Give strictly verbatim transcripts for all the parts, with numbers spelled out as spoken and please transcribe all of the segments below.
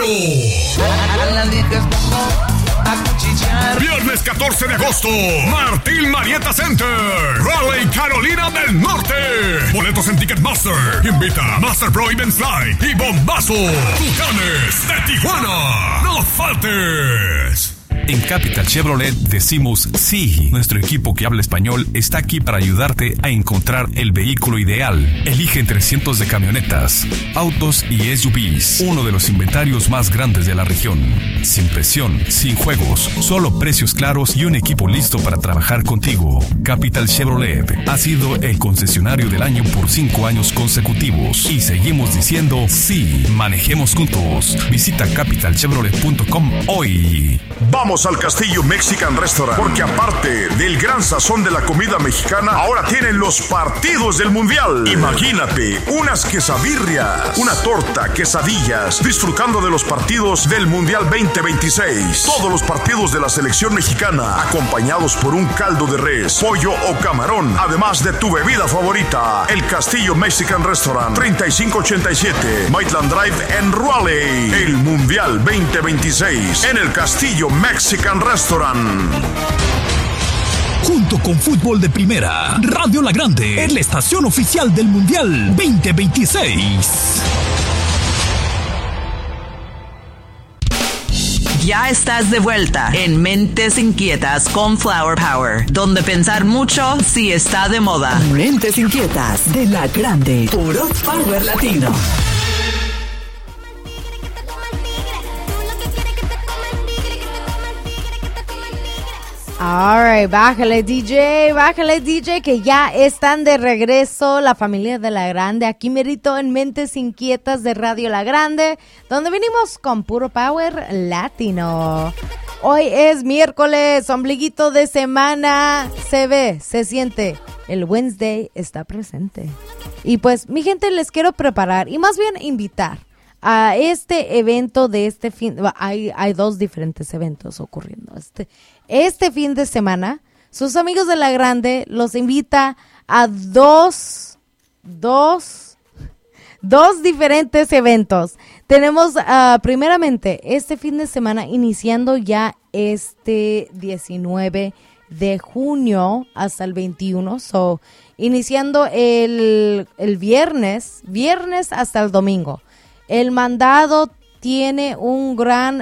Viernes catorce de agosto, Martín Marietta Center, Raleigh, Carolina del Norte. Boletos en Ticketmaster. Invita Master Pro Events Live y Bombazo. Tucanes de Tijuana. No faltes. En Capital Chevrolet decimos sí. Nuestro equipo que habla español está aquí para ayudarte a encontrar el vehículo ideal. Elige entre cientos de camionetas, autos y S U Vs. Uno de los inventarios más grandes de la región. Sin presión, sin juegos, solo precios claros y un equipo listo para trabajar contigo. Capital Chevrolet ha sido el concesionario del año por cinco años consecutivos. Y seguimos diciendo sí. Manejemos juntos. Visita capital chevrolet punto com hoy. Vamos al Castillo Mexican Restaurant, porque aparte del gran sazón de la comida mexicana, ahora tienen los partidos del Mundial. Imagínate, unas quesabirrias, una torta, quesadillas, disfrutando de los partidos del Mundial veinte veintiséis. Todos los partidos de la selección mexicana, acompañados por un caldo de res, pollo o camarón, además de tu bebida favorita. El Castillo Mexican Restaurant, treinta y cinco ochenta y siete Maitland Drive en Raleigh. El Mundial veinte veintiséis en el Castillo Mexican Restaurant. Junto con Fútbol de Primera, Radio La Grande es la estación oficial del Mundial veinte veintiséis. Ya estás de vuelta en Mentes Inquietas con Flower Power, donde pensar mucho sí está de moda. Mentes Inquietas de La Grande, puro Power Latino. Alright, bájale D J, bájale D J, que ya están de regreso la familia de La Grande, aquí merito en Mentes Inquietas de Radio La Grande, donde venimos con puro power latino. Hoy es miércoles, ombliguito de semana, se ve, se siente, el Wednesday está presente. Y pues, mi gente, les quiero preparar y más bien invitar a este evento de este fin. Hay, hay dos diferentes eventos ocurriendo. Este, este fin de semana, sus amigos de La Grande los invita a dos, dos, dos diferentes eventos. Tenemos uh, primeramente este fin de semana iniciando ya este diecinueve de junio hasta el veintiuno. So, iniciando el, el viernes, viernes hasta el domingo. El mandado tiene un gran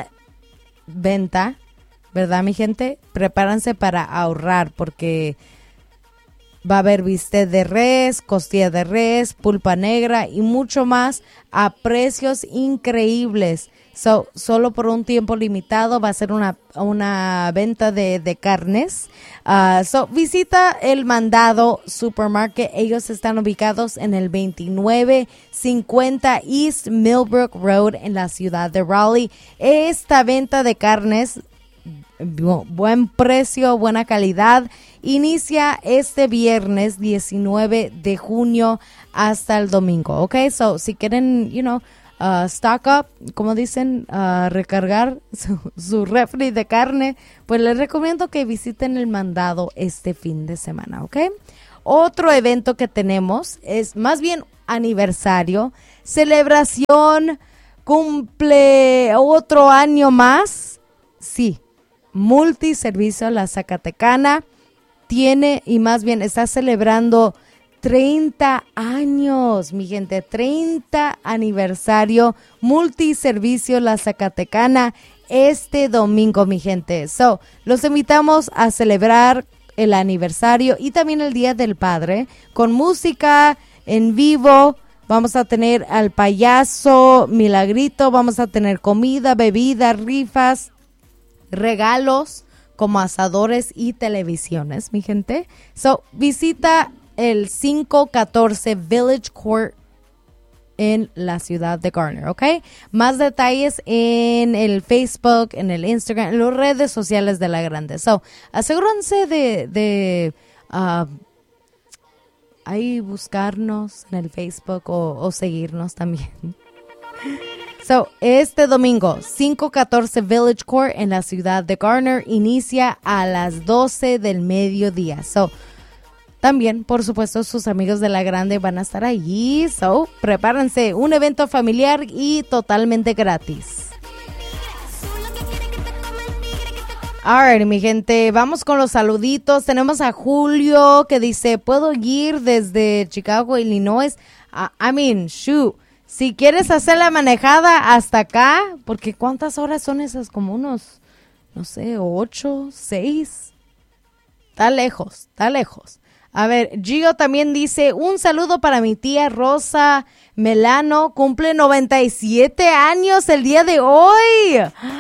venta, ¿verdad, mi gente? Prepárense para ahorrar porque va a haber bistec de res, costilla de res, pulpa negra y mucho más a precios increíbles. So, solo por un tiempo limitado va a ser una, una venta de, de carnes. Uh, so, visita el Mandado Supermarket. Ellos están ubicados en el veintinueve cincuenta East Millbrook Road en la ciudad de Raleigh. Esta venta de carnes, bu- buen precio, buena calidad, inicia este viernes diecinueve de junio hasta el domingo. Ok, so, si quieren, you know, Uh, stock up, como dicen, uh, recargar su, su refri de carne, pues les recomiendo que visiten el Mandado este fin de semana, ¿ok? Otro evento que tenemos es más bien aniversario, celebración, cumple otro año más, sí, Multiservicio La Zacatecana tiene y más bien está celebrando treinta años, mi gente, treinta aniversario Multiservicio La Zacatecana este domingo, mi gente. So, los invitamos a celebrar el aniversario y también el Día del Padre con música en vivo. Vamos a tener al payaso Milagrito, vamos a tener comida, bebida, rifas, regalos como asadores y televisiones, mi gente. So, visita el quinientos catorce Village Court en la ciudad de Garner, ¿ok? Más detalles en el Facebook, en el Instagram, en las redes sociales de La Grande. So, asegúrense de, de uh, ahí buscarnos en el Facebook o, o seguirnos también. So, este domingo, quinientos catorce Village Court en la ciudad de Garner inicia a las doce del mediodía. So, también, por supuesto, sus amigos de La Grande van a estar allí. So, prepárense. Un evento familiar y totalmente gratis. Alright, mi gente, vamos con los saluditos. Tenemos a Julio que dice, ¿puedo ir desde Chicago, Illinois? Uh, I mean, shoot, si quieres hacer la manejada hasta acá, porque ¿cuántas horas son esas? Como unos, no sé, ocho, seis. Está lejos, está lejos. A ver, Gio también dice, un saludo para mi tía Rosa Melano, cumple noventa y siete años el día de hoy.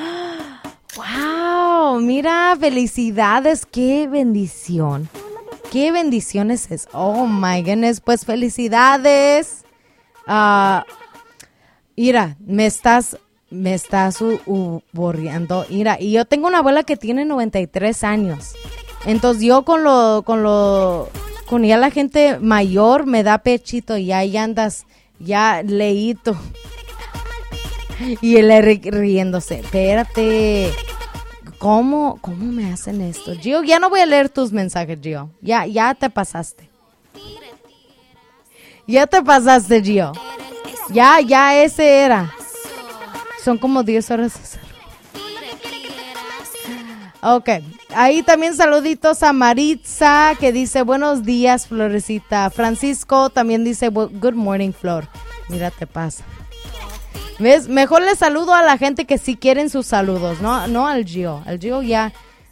¡Wow! Mira, felicidades, qué bendición. ¡Qué bendiciones es! ¡Oh, my goodness! Pues felicidades. Uh, mira, me estás, me estás uh, uh, borreando. Mira, y yo tengo una abuela que tiene noventa y tres años. Entonces yo con lo, con lo, con ya la gente mayor me da pechito y ahí andas ya leíto. Y él ri- riéndose. Espérate. ¿Cómo, ¿Cómo me hacen esto? Gio, ya no voy a leer tus mensajes, Gio. Ya, ya te pasaste. Ya te pasaste, Gio. Ya, ya ese era. Son como diez horas de hacerlo. Ok. Ahí también saluditos a Maritza, que dice, buenos días, Florecita. Francisco también dice, good morning, Flor. Mira, te pasa. ¿Ves? Mejor le saludo a la gente que sí quieren sus saludos, no, no al Gio. Al Gio ya.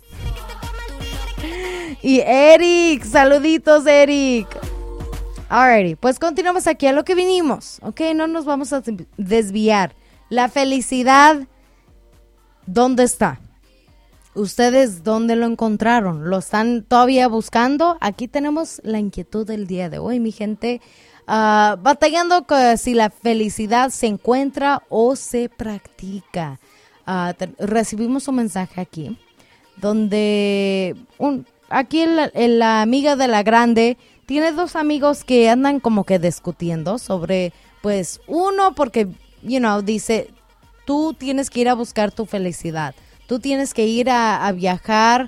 Y Eric, saluditos, Eric. Alrighty, pues continuamos aquí a lo que vinimos. Ok, no nos vamos a desviar. La felicidad, ¿dónde está? ¿Ustedes dónde lo encontraron? ¿Lo están todavía buscando? Aquí tenemos la inquietud del día de hoy, mi gente. Uh, batallando con si la felicidad se encuentra o se practica. Uh, te, recibimos un mensaje aquí donde un, aquí la, la amiga de la grande tiene dos amigos que andan como que discutiendo sobre, pues uno porque, you know, dice, tú tienes que ir a buscar tu felicidad, tú tienes que ir a, a viajar,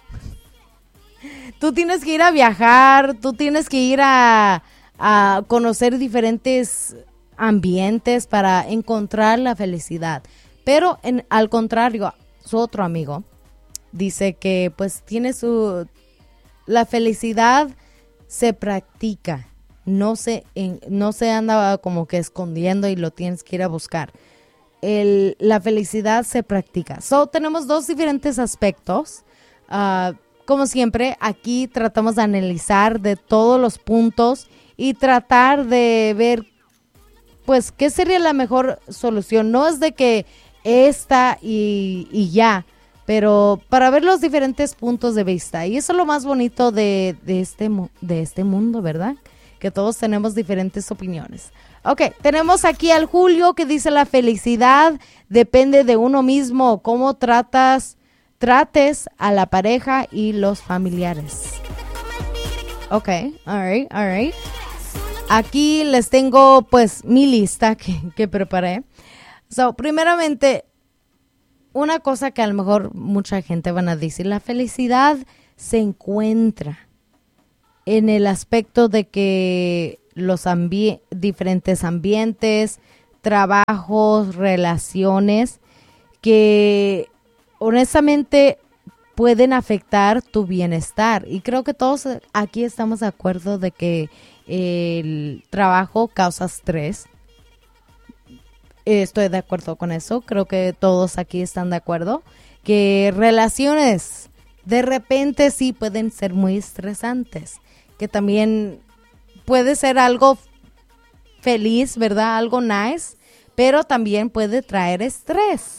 tú tienes que ir a viajar, tú tienes que ir a a conocer diferentes ambientes para encontrar la felicidad. Pero en, al contrario, su otro amigo dice que pues tiene su... La felicidad se practica, no se, en, no se anda como que escondiendo y lo tienes que ir a buscar. El, la felicidad se practica. So, tenemos dos diferentes aspectos. Uh, como siempre, aquí tratamos de analizar de todos los puntos y tratar de ver, pues, qué sería la mejor solución. No es de que esta y, y ya, pero para ver los diferentes puntos de vista. Y eso es lo más bonito de, de, este, de este mundo, ¿verdad? Que todos tenemos diferentes opiniones. Ok, tenemos aquí al Julio que dice la felicidad depende de uno mismo, cómo tratas, trates a la pareja y los familiares. Ok, all right, all right. Aquí les tengo pues mi lista que, que preparé. So, primeramente, una cosa que a lo mejor mucha gente van a decir, la felicidad se encuentra en el aspecto de que los ambi- diferentes ambientes, trabajos, relaciones, que honestamente pueden afectar tu bienestar. Y creo que todos aquí estamos de acuerdo de que el trabajo causa estrés. Estoy de acuerdo con eso. Creo que todos aquí están de acuerdo. Que relaciones de repente sí pueden ser muy estresantes. Que también puede ser algo feliz, ¿verdad? Algo nice. Pero también puede traer estrés.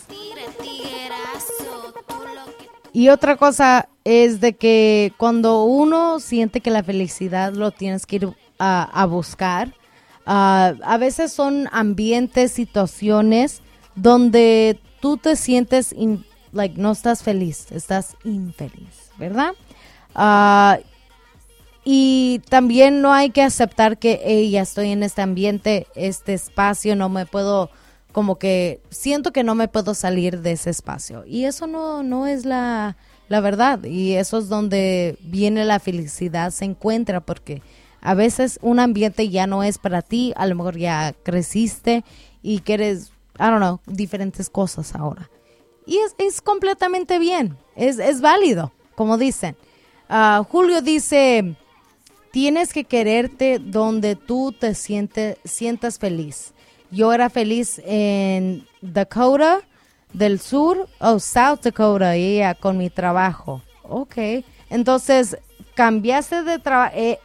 Y otra cosa es de que cuando uno siente que la felicidad lo tienes que ir a, a buscar, uh, a veces son ambientes, situaciones donde tú te sientes, in, like, no estás feliz, estás infeliz, ¿verdad? Uh, y también no hay que aceptar que, hey, ya estoy en este ambiente, este espacio, no me puedo... como que siento que no me puedo salir de ese espacio. Y eso no, no es la, la verdad. Y eso es donde viene la felicidad, se encuentra, porque a veces un ambiente ya no es para ti, a lo mejor ya creciste y quieres, I don't know, diferentes cosas ahora. Y es, es completamente bien, es, es válido, como dicen. Uh, Julio dice, tienes que quererte donde tú te siente, sientas feliz. Yo era feliz en Dakota del Sur, o oh, South Dakota, yeah, con mi trabajo. Ok, entonces, ¿cambiaste de trabajo? Eh,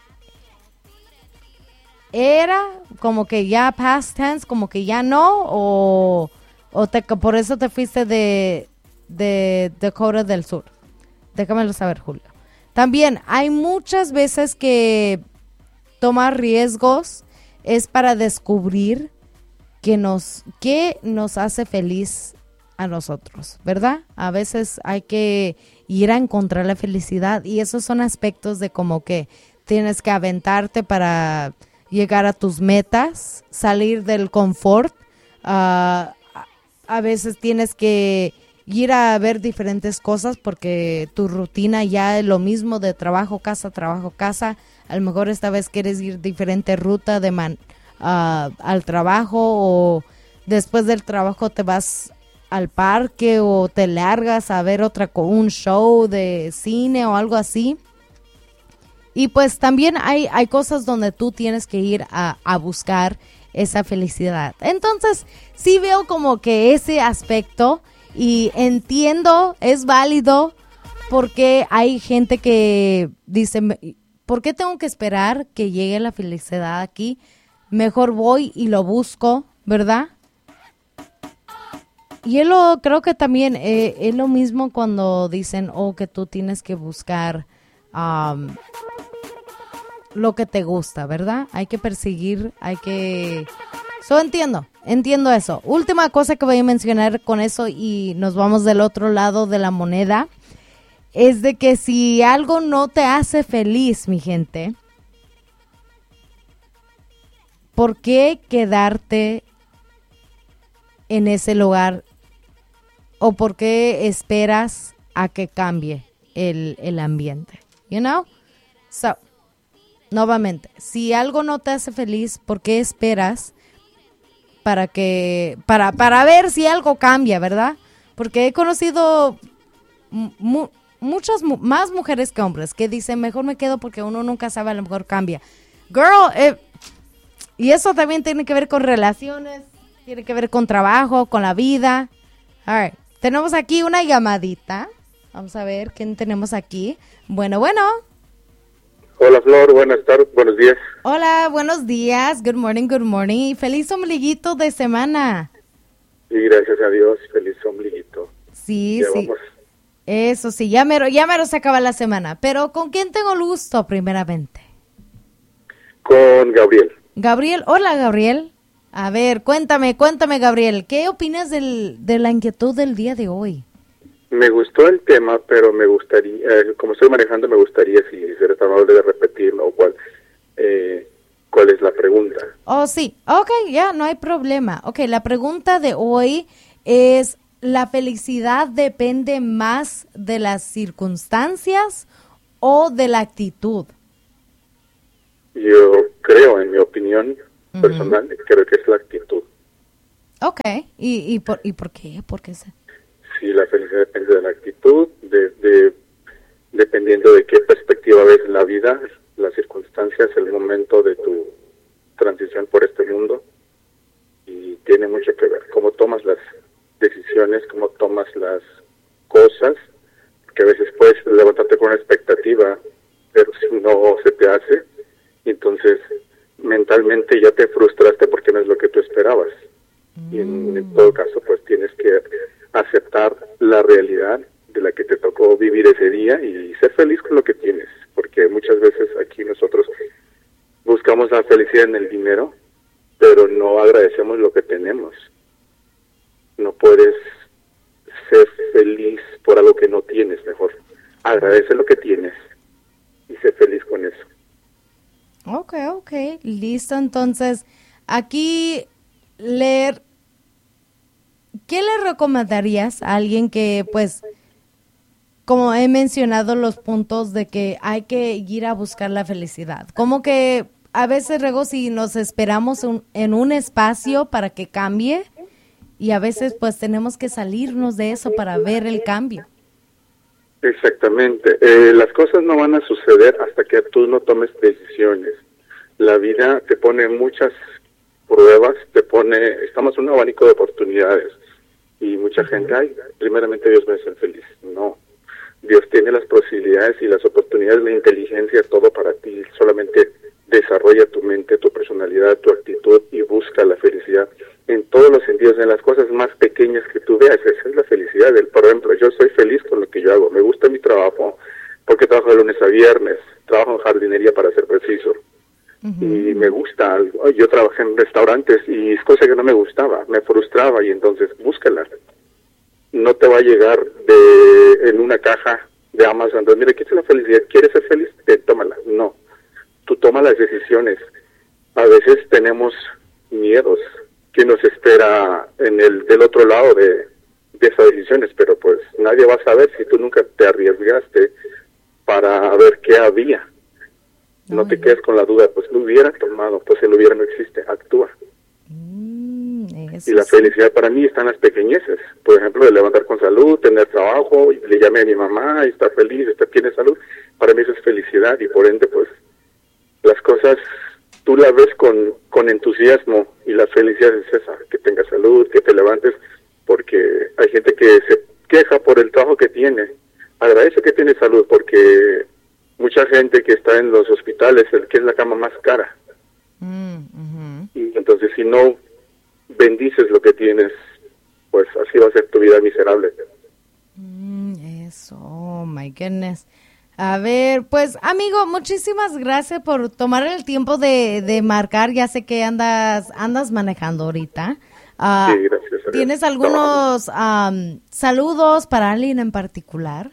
¿Era como que ya past tense, como que ya no? ¿O, o te, por eso te fuiste de, de Dakota del Sur? Déjamelo saber, Julio. También hay muchas veces que tomar riesgos es para descubrir que nos, qué nos hace feliz a nosotros, ¿verdad? A veces hay que ir a encontrar la felicidad y esos son aspectos de como que tienes que aventarte para llegar a tus metas, salir del confort. Uh, a veces tienes que ir a ver diferentes cosas porque tu rutina ya es lo mismo de trabajo, casa, trabajo, casa. A lo mejor esta vez quieres ir diferente ruta de man, uh, al trabajo o después del trabajo te vas al parque o te largas a ver otra un show de cine o algo así. Y pues también hay, hay cosas donde tú tienes que ir a, a buscar esa felicidad. Entonces, sí veo como que ese aspecto y entiendo, es válido porque hay gente que dice, ¿por qué tengo que esperar que llegue la felicidad aquí? Mejor voy y lo busco, ¿verdad? Y es lo, creo que también eh, es lo mismo cuando dicen, oh, que tú tienes que buscar um, lo que te gusta, ¿verdad? Hay que perseguir, hay que... So, entiendo, entiendo eso. Última cosa que voy a mencionar con eso y nos vamos del otro lado de la moneda, es de que si algo no te hace feliz, mi gente, ¿por qué quedarte en ese lugar? ¿O por qué esperas a que cambie el, el ambiente? You know? So, nuevamente, si algo no te hace feliz, ¿por qué esperas para que para para ver si algo cambia, verdad? Porque he conocido mu- muchas mu- más mujeres que hombres que dicen, mejor me quedo porque uno nunca sabe, a lo mejor cambia. Girl, eh, y eso también tiene que ver con relaciones, tiene que ver con trabajo, con la vida. All right. Tenemos aquí una llamadita. Vamos a ver quién tenemos aquí. Bueno, bueno. Hola, Flor. Buenas tardes, buenos días. Hola, buenos días. Good morning, good morning. Feliz ombliguito de semana. Sí, gracias a Dios. Feliz ombliguito. Sí, ya sí. Vamos. Eso sí, ya mero, ya mero se acaba la semana. Pero ¿con quién tengo el gusto primeramente? Con Gabriel. Gabriel, hola, Gabriel. A ver, cuéntame, cuéntame, Gabriel, ¿qué opinas del, de la inquietud del día de hoy? Me gustó el tema, pero me gustaría, eh, como estoy manejando, me gustaría, si eres tan amable de repetirlo, o cuál, eh, cuál es la pregunta. Oh, sí, ok, ya, no hay problema. Ok, la pregunta de hoy es, ¿la felicidad depende más de las circunstancias o de la actitud? Yo creo, en mi opinión personal, uh-huh. creo que es la actitud. Ok, ¿y, y, por, y por qué? ¿Por qué se...? Sí, la felicidad depende de la actitud, de, de, dependiendo de qué perspectiva ves la vida, las circunstancias, el momento de tu transición por este mundo, y tiene mucho que ver cómo tomas las decisiones, cómo tomas las cosas, que a veces puedes levantarte con una expectativa, pero si no se te hace, entonces mentalmente ya te frustraste porque no es lo que tú esperabas. Mm. Y en, en todo caso, pues tienes que aceptar la realidad de la que te tocó vivir ese día y ser feliz con lo que tienes, porque muchas veces aquí nosotros buscamos la felicidad en el dinero, pero no agradecemos lo que tenemos. No puedes ser feliz por algo que no tienes, mejor agradece lo que tienes y ser feliz con eso. Ok, ok, listo. Entonces, aquí leer, ¿qué le recomendarías a alguien que, pues, como he mencionado los puntos de que hay que ir a buscar la felicidad? Como que a veces, Rego, si nos esperamos un, en un espacio para que cambie y a veces pues tenemos que salirnos de eso para ver el cambio. Exactamente. Eh, las cosas no van a suceder hasta que tú no tomes decisiones. La vida te pone muchas pruebas, te pone, estamos en un abanico de oportunidades y mucha gente, ay, primeramente Dios me hace feliz. No, Dios tiene las posibilidades y las oportunidades, la inteligencia, todo para ti. Solamente desarrolla tu mente, tu personalidad, tu actitud y busca la felicidad en todos los sentidos, en las cosas más pequeñas que tú veas. Esa es la felicidad. Del, por ejemplo, yo soy feliz con lo que yo hago. Me gusta mi trabajo porque trabajo de lunes a viernes. Trabajo en jardinería, para ser preciso. Uh-huh. Y me gusta algo. Yo trabajé en restaurantes y es cosa que no me gustaba, me frustraba, y entonces búscala. No te va a llegar de en una caja de Amazon. Entonces, mira, ¿qué es la felicidad? ¿Quieres ser feliz? Eh, tómala. No. Tú toma las decisiones. A veces tenemos miedos que nos espera en el del otro lado de, de esas decisiones, pero pues nadie va a saber si tú nunca te arriesgaste para ver qué había. No, no te quedes con la duda, pues lo hubiera tomado, pues el hubiera no existe, actúa. Mm, y la felicidad para mí está en las pequeñeces, por ejemplo, de levantar con salud, tener trabajo, y le llamé a mi mamá y está feliz, está, tiene salud. Para mí eso es felicidad, y por ende pues las cosas tú las ves con, con entusiasmo, y la felicidad es esa, que tengas salud, que te levantes, porque hay gente que se queja por el trabajo que tiene. Agradece que tiene salud, porque mucha gente que está en los hospitales, el que es la cama más cara. Mm, uh-huh. Y entonces si no bendices lo que tienes, pues así va a ser tu vida miserable. Mm, eso, oh my goodness. A ver, pues amigo, muchísimas gracias por tomar el tiempo de, de marcar. Ya sé que andas andas manejando ahorita. Uh, sí, gracias. ¿Tienes algunos um, saludos para alguien en particular?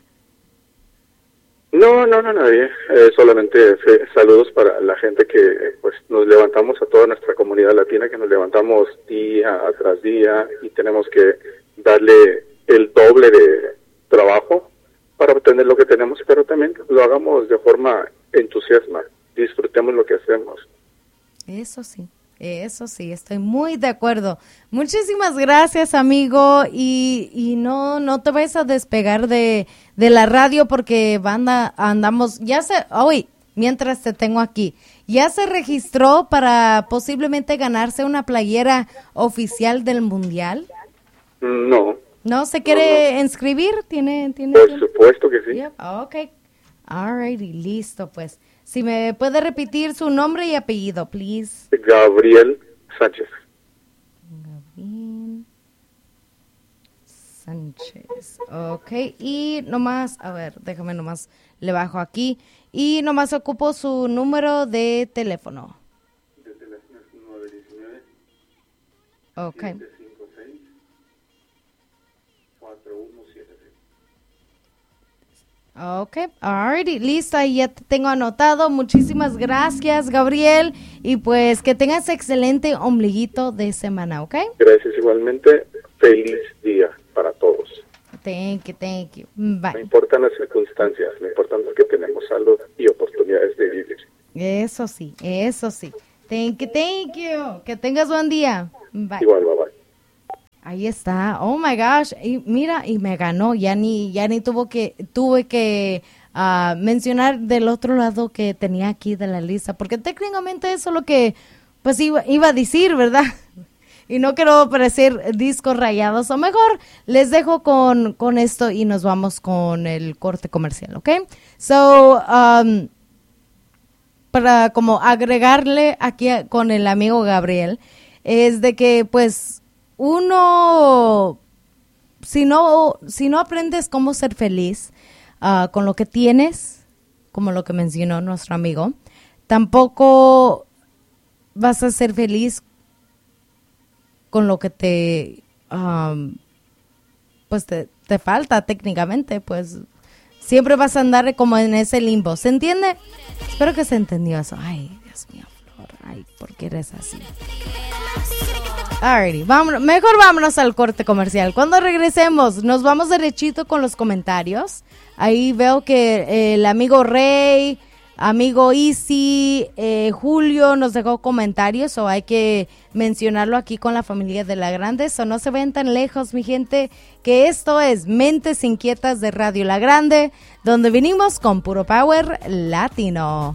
No, no, no, nadie. Eh, solamente fe, saludos para la gente que pues nos levantamos, a toda nuestra comunidad latina, que nos levantamos día tras día y tenemos que darle el doble de trabajo para obtener lo que tenemos, pero también lo hagamos de forma entusiasma, disfrutemos lo que hacemos. Eso sí, eso sí, estoy muy de acuerdo. Muchísimas gracias, amigo, y, y no no te vayas a despegar de, de la radio, porque banda, andamos, ya se, hoy, mientras te tengo aquí, ya se registró para posiblemente ganarse una playera oficial del Mundial. No. ¿No se quiere no, no. inscribir? ¿Tiene, tiene Por tiempo? supuesto que sí. Yep. Ok. Alrighty, listo, pues. Si me puede repetir su nombre y apellido, please. Gabriel Sánchez. Gabriel Sánchez. Ok. Y nomás, a ver, déjame nomás, le bajo aquí. Y nomás ocupo su número de teléfono. De teléfono es nueve uno nueve. Ok. siete cinco seis, cuatro uno siete seis. Ok, alrighty, lista, ya te tengo anotado. Muchísimas gracias, Gabriel, y pues que tengas excelente ombliguito de semana, ¿ok? Gracias igualmente, feliz día para todos. Thank you, thank you, bye. No importan las circunstancias, lo importante es que tenemos salud y oportunidades de vivir. Eso sí, eso sí. Thank you, thank you, que tengas buen día, bye. Igual, bye bye. Ahí está, oh my gosh, y mira, y me ganó, ya ni, ya ni tuvo que, tuve que uh, mencionar del otro lado que tenía aquí de la lista, porque técnicamente eso es lo que, pues iba, iba a decir, ¿verdad? Y no quiero parecer discos rayados, o mejor les dejo con, con esto y nos vamos con el corte comercial, ¿ok? So, um, para como agregarle aquí a, con el amigo Gabriel, es de que, pues, uno, si no, si no aprendes cómo ser feliz uh, con lo que tienes, como lo que mencionó nuestro amigo, tampoco vas a ser feliz con lo que te, um, pues te, te falta técnicamente, pues siempre vas a andar como en ese limbo, ¿se entiende? Espero que se entendió eso. Ay, Dios mío, Flor, ay, ¿por qué eres así? Alrighty, vámonos, mejor vámonos al corte comercial. Cuando regresemos, nos vamos derechito con los comentarios. Ahí veo que el amigo Rey, amigo Easy, eh, Julio nos dejó comentarios, o hay que mencionarlo aquí con la familia de La Grande. Eso no se ven tan lejos, mi gente, que esto es Mentes Inquietas de Radio La Grande, donde vinimos con puro power latino.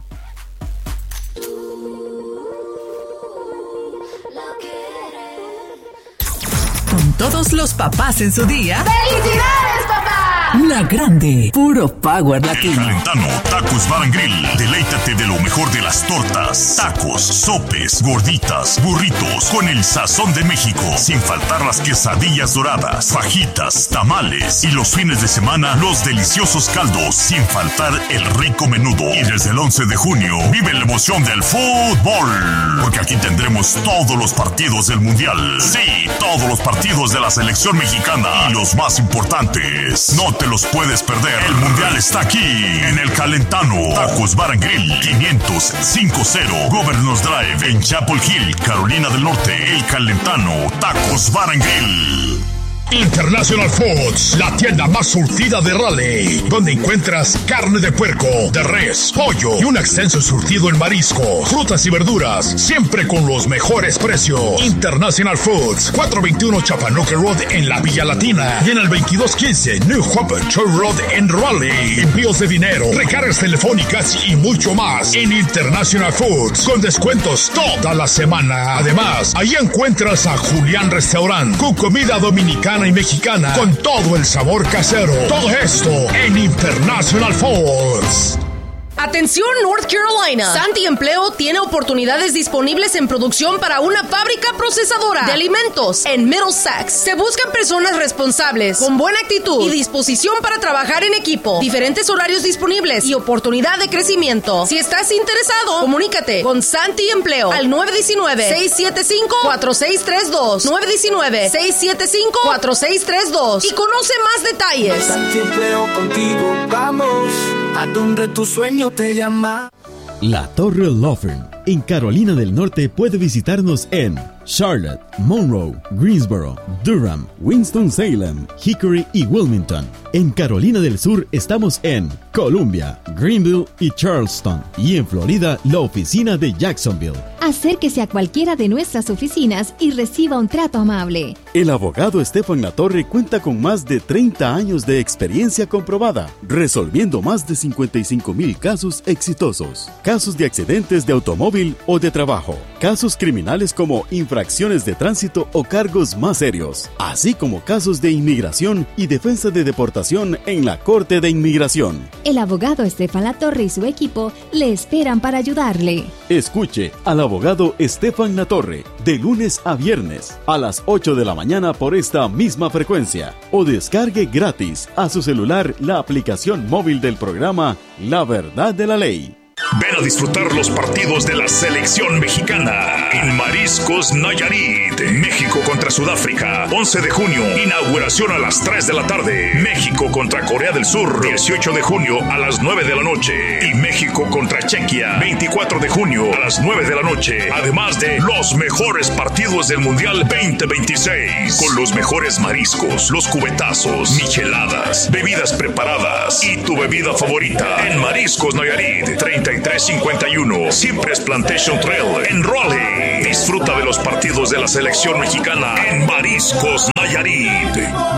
Con todos los papás en su día. ¡Felicidades, papá! La Grande, puro power latino. El Calentano Tacos Bar and Grill. Deleítate de lo mejor de las tortas, tacos, sopes, gorditas, burritos, con el sazón de México. Sin faltar las quesadillas doradas, fajitas, tamales y los fines de semana los deliciosos caldos. Sin faltar el rico menudo. Y desde el once de junio vive la emoción del fútbol, porque aquí tendremos todos los partidos del mundial. Sí, todos los partidos de la selección mexicana y los más importantes. No te los puedes perder. El mundial está aquí en el Calentano Tacos Bar and Grill, quinientos cincuenta Governors Drive en Chapel Hill, Carolina del Norte. El Calentano Tacos Bar and Grill. International Foods, la tienda más surtida de Raleigh, donde encuentras carne de puerco, de res, pollo y un extenso surtido en mariscos, frutas y verduras, siempre con los mejores precios. International Foods, cuatrocientos veintiuno Chapanoque Road en la Villa Latina y en el veintidós quince New Hope Trail Road en Raleigh. Envíos de dinero, recargas telefónicas y mucho más en International Foods, con descuentos toda la semana. Además, ahí encuentras a Julián Restaurant, con comida dominicana y mexicana, con todo el sabor casero. Todo esto en International Foods. Atención North Carolina, Santi Empleo tiene oportunidades disponibles en producción para una fábrica procesadora de alimentos en Middlesex. Se buscan personas responsables, con buena actitud y disposición para trabajar en equipo, diferentes horarios disponibles y oportunidad de crecimiento. Si estás interesado, comunícate con Santi Empleo al nueve uno nueve, seis siete cinco, cuatro seis tres dos, nueve uno nueve, seis siete cinco, cuatro seis tres dos, y conoce más detalles. Santi Empleo, contigo vamos a donde tu sueño te llama. La Torre Law Firm en Carolina del Norte puede visitarnos en Charlotte, Monroe, Greensboro, Durham, Winston-Salem, Hickory y Wilmington. En Carolina del Sur estamos en Columbia, Greenville y Charleston. Y en Florida, la oficina de Jacksonville. Acérquese a cualquiera de nuestras oficinas y reciba un trato amable. El abogado Estefan Latorre cuenta con más de treinta años de experiencia comprobada, resolviendo más de cincuenta y cinco mil casos exitosos. Casos de accidentes de automóvil o de trabajo, casos criminales como infracciones de tránsito o cargos más serios, así como casos de inmigración y defensa de deportación en la Corte de Inmigración. El abogado Estefan Latorre y su equipo le esperan para ayudarle. Escuche al abogado Estefan Latorre de lunes a viernes a las ocho de la mañana por esta misma frecuencia, o descargue gratis a su celular la aplicación móvil del programa La Verdad de la Ley. Ven a disfrutar los partidos de la selección mexicana en Mariscos Nayarit. México contra Sudáfrica, once de junio, inauguración a las tres de la tarde. México contra Corea del Sur, dieciocho de junio a las nueve de la noche. Y México contra Chequia, veinticuatro de junio a las nueve de la noche. Además de los mejores partidos del Mundial veinte veintiséis, con los mejores mariscos, los cubetazos, micheladas, bebidas preparadas y tu bebida favorita en Mariscos Nayarit, treinta y tres cincuenta y uno Cypress Plantation Trail en Raleigh. Disfruta de los partidos de la selección mexicana en Mariscos Nayarit.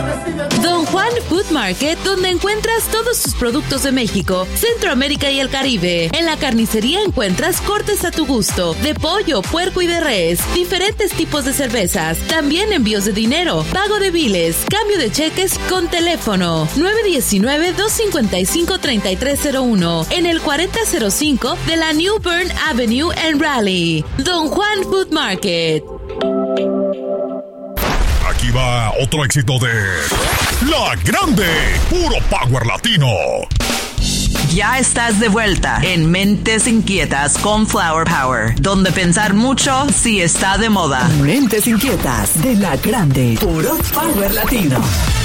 Don Juan Food Market, donde encuentras todos sus productos de México, Centroamérica y el Caribe. En la carnicería encuentras cortes a tu gusto, de pollo, puerco y de res, diferentes tipos de cervezas, también envíos de dinero, pago de biles, cambio de cheques con teléfono nueve uno nueve, dos cinco cinco, tres tres cero uno en el cuarenta cero cinco de la New Bern Avenue en Raleigh. Don Juan Food Market. Aquí va otro éxito de La Grande, puro power latino. Ya estás de vuelta en Mentes Inquietas con Flower Power, donde pensar mucho sí está de moda. Mentes Inquietas de La Grande, puro power latino.